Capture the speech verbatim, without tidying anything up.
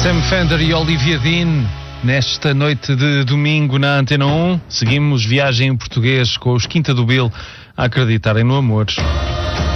Sam Fender e Olivia Dean, nesta noite de domingo na Antena um. Seguimos viagem em português com os Quinta do Bill a acreditarem no amor.